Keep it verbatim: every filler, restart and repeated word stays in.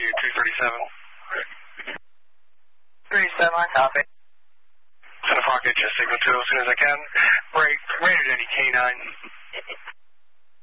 Target three thirty-seven. thirty-seven, I copy. Center Park, H S signal two as soon as I can. Break, rated any K nine.